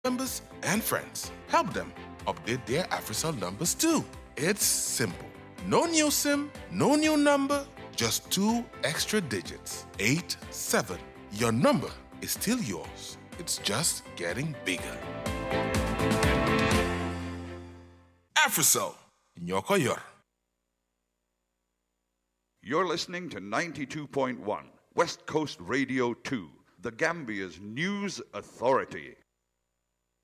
members and friends. Help them update their AfriCell numbers too. It's simple. No new SIM, no new number, just 2 extra digits. 87. Your number is still yours. It's just getting bigger. AfriCell. Nyokoyor. You're listening to 92.1 West Coast Radio 2, the Gambia's news authority.